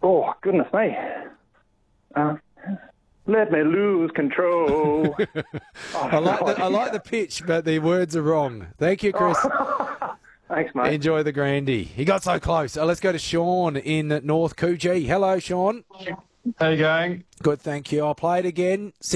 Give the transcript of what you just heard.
Oh, goodness me. Let me lose control. I like the pitch, but the words are wrong. Thank you, Chris. Thanks, mate. Enjoy the Grandy. He got so close. Let's go to Sean in North Coogee. Hello, Sean. How you going? Good, thank you. I'll play it again.